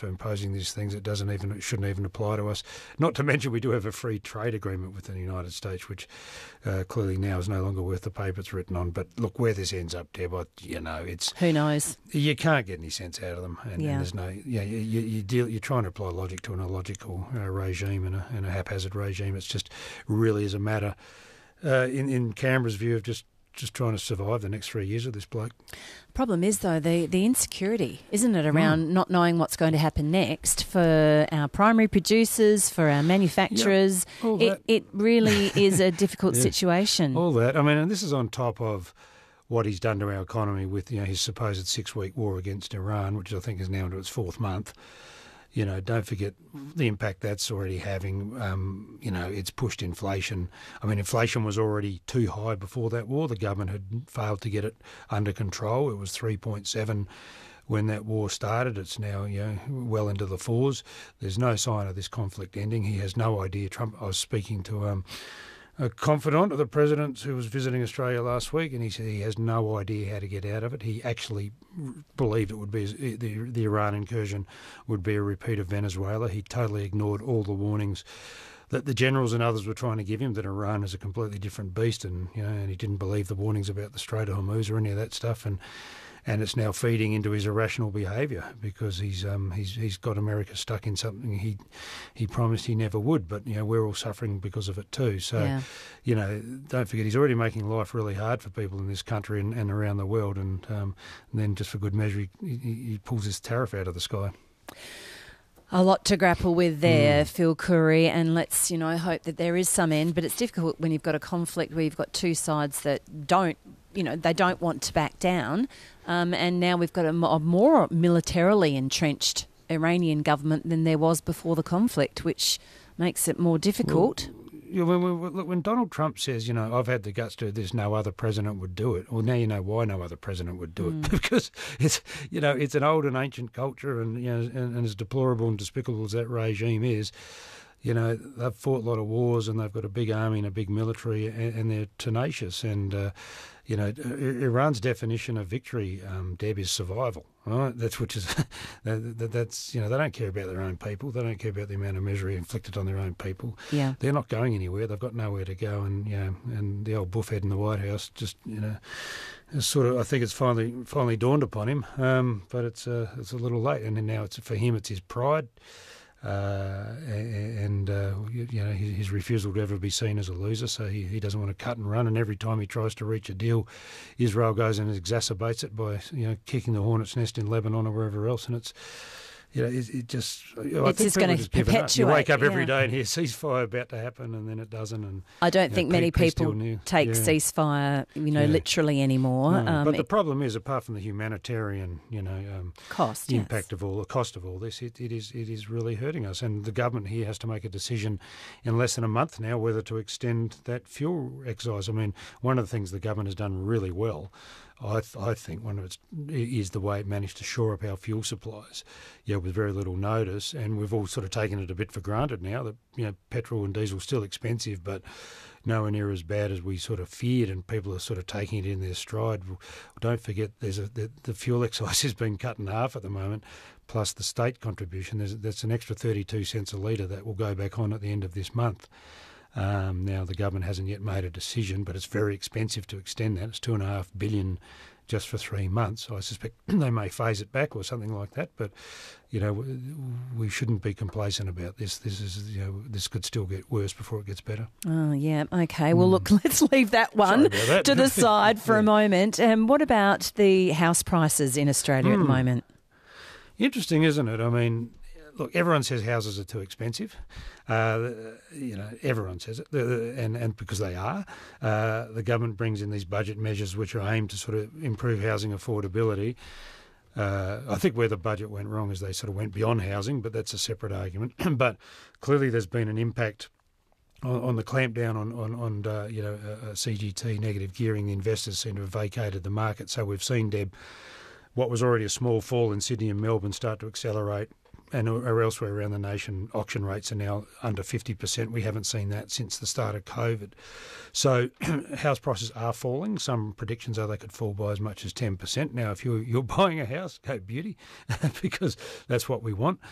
for imposing these things. It shouldn't even apply to us. Not to mention we do have a free trade agreement with the United States, which clearly now is no longer worth the paper it's written on. But look, where this ends up, Deb, it's who knows. You can't get any sense out of them, and there's no. You're trying to apply logic to an illogical regime and a haphazard regime. It's just really is a matter in Canberra's view of just trying to survive the next 3 years of this bloke. Problem is, though, the insecurity, isn't it, around not knowing what's going to happen next for our primary producers, for our manufacturers. It really is a difficult situation. All that. I mean, and this is on top of what he's done to our economy with his supposed 6-week war against Iran, which I think is now into its 4th month. Don't forget the impact that's already having. It's pushed inflation. I mean, inflation was already too high before that war. The government had failed to get it under control. It was 3.7 when that war started. It's now, well into the 4s. There's no sign of this conflict ending. He has no idea. I was speaking to a confidant of the president who was visiting Australia last week, and he said he has no idea how to get out of it. He actually believed it would be the Iran incursion would be a repeat of Venezuela. He totally ignored all the warnings that the generals and others were trying to give him that Iran is a completely different beast, and he didn't believe the warnings about the Strait of Hormuz or any of that stuff, and it's now feeding into his irrational behaviour because he's got America stuck in something he promised he never would. But we're all suffering because of it too. So don't forget he's already making life really hard for people in this country and around the world. And then just for good measure, he pulls this tariff out of the sky. A lot to grapple with there, Phil Coorey, and let's hope that there is some end. But it's difficult when you've got a conflict where you've got two sides that don't want to back down. And now we've got a more militarily entrenched Iranian government than there was before the conflict, which makes it more difficult. When Donald Trump says, I've had the guts to do this, no other president would do it. Well, now you know why no other president would do it, because it's an old and ancient culture, and as deplorable and despicable as that regime is, they've fought a lot of wars and they've got a big army and a big military, and they're tenacious. And Iran's definition of victory, Deb, is survival. Right? That's they don't care about their own people. They don't care about the amount of misery inflicted on their own people. Yeah. They're not going anywhere. They've got nowhere to go. And the old buffhead in the White House just sort of, I think it's finally dawned upon him. But it's a little late. And then now for him it's his pride. His refusal to ever be seen as a loser, so he doesn't want to cut and run, and every time he tries to reach a deal, Israel goes and exacerbates it by kicking the hornet's nest in Lebanon or wherever else, and it's it's just going to perpetuate. You wake up every day and hear ceasefire about to happen, and then it doesn't. And I don't think many people take ceasefire, literally anymore. No, but the problem is, apart from the humanitarian, cost impact of all the cost of all this, it is really hurting us. And the government here has to make a decision in less than a month now whether to extend that fuel excise. I mean, one of the things the government has done really well, I think one of it is the way it managed to shore up our fuel supplies, with very little notice, and we've all sort of taken it a bit for granted now that petrol and diesel are still expensive, but nowhere near as bad as we sort of feared, and people are sort of taking it in their stride. Don't forget, the fuel excise has been cut in half at the moment, plus the state contribution. That's an extra 32 cents a litre that will go back on at the end of this month. Now, the government hasn't yet made a decision, but it's very expensive to extend that. It's $2.5 billion just for 3 months. I suspect they may phase it back or something like that, but we shouldn't be complacent about this. This could still get worse before it gets better. Oh, yeah. Okay. Well, look, let's leave that one to the side for a moment. What about the house prices in Australia at the moment? Interesting, isn't it? I mean, look, everyone says houses are too expensive. Everyone says it, and because they are. The government brings in these budget measures which are aimed to sort of improve housing affordability. I think where the budget went wrong is they sort of went beyond housing, but that's a separate argument. But clearly there's been an impact on the clampdown on CGT, negative gearing. The investors seem to have vacated the market. So we've seen, Deb, what was already a small fall in Sydney and Melbourne start to accelerate. And or elsewhere around the nation, auction rates are now under 50%. We haven't seen that since the start of COVID. So house prices are falling. Some predictions are they could fall by as much as 10%. Now, if you're buying a house, go beauty, because that's what we want.